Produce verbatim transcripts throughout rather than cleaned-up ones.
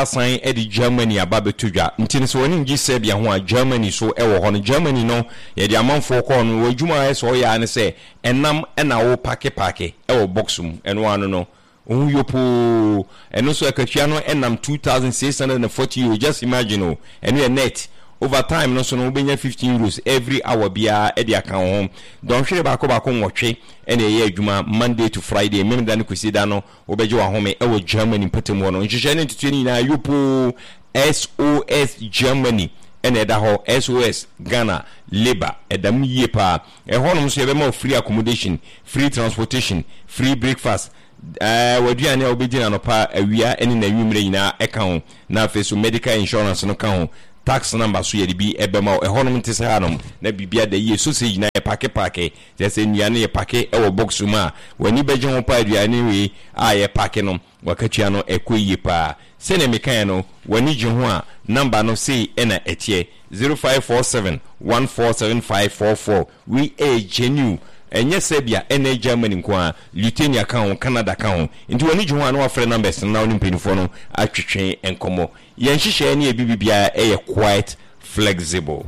Assign Eddie Germany ababe tuja ntini so woni ngi se bia ho a Germany so e wo ho no Germany no ye de amanfo ko no wadwuma e so ya ne se enam e na wo pake pake e wo box mu eno anu no ohun yopo eno so akatwa no enam two thousand six hundred forty you just imagine o eno e net over time no so no benya fifteen euros every hour bia e de aka ho don hwere ba ko ba ko nwotwe ene ye adwuma Monday to Friday mem da ne kusida no obeje wa home e wo Germany patemu no nhwehwe ne tutu na yopo S O S Germany ene da ho S O S Ghana labor edam yie pa e honom so ye be ma free accommodation, free transportation, free breakfast. Uh, waduane obedina no pa awia ene na nwumre nyina e ka ho na fe so medical insurance no ka ho tax number so ye bi ebema e honom ntese hanom na bibia da ye so se nyina e pake pake je se nuane ye pake e wo box ma wani beje ho pa aduane we a ye pake no wakatua no ekoyie pa se ne mekan no wani je ho a number no sei e na etie zero five four seven one four seven five four four we a genuine enye sebia ene Germany nko Lithuania kan Canada kan nti woni dwo anu afre numbers na woni mpinifo no atwetwe enkomo yen hihye ne ebibibia eye quite flexible.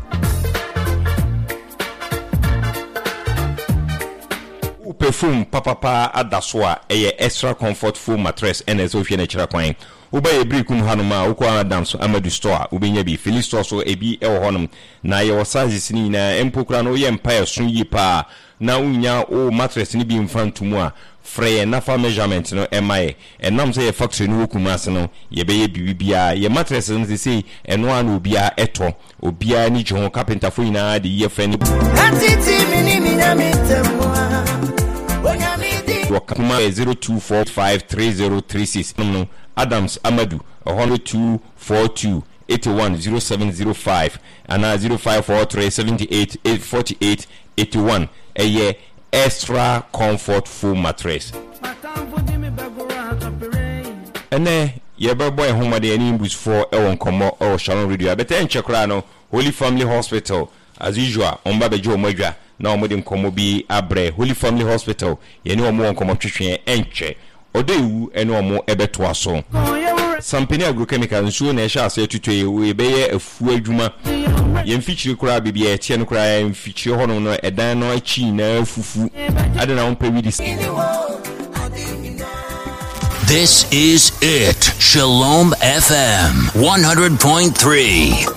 Perfume papa adaswa eye extra comfort foam mattress ene so hwe na kira kwan uba ebri kum hanuma ukwa Adams Amadu store ubenya bi Philly store so ebi e wo honum na ye wasazis ni na empokura no ye empire so yi pa na unya o mattress ni bi mfantumu a frey na fa measurement no emaye enam say factory no kumase no ye be ye bibia ye mattress no se sei eno an obia eto obia ni jo carpenter fo ina de ye friend wakuma zero two four five three zero three six no Adams Amadu one two four two eight one zero seven zero five and zero five four three seven eight eight four eight eight one a year extra comfort foam mattress. And then ye boy home de any bus for e won komo o Shalom Radio abete enchekra no Holy Family Hospital as usual on babejo modwa na omode nkomo bi abre Holy Family Hospital ye ne omo nkomo twetwe enche odewu ene omo ebeto aso Sampini agrochemical nsuo na ehya ase tutue we beye afu adwuma ye mfichiri kura bibia etie no kura ye mfichiri hono no edan no achi na afufu ade na ompa wi. This is it. Shalom F M one hundred point three.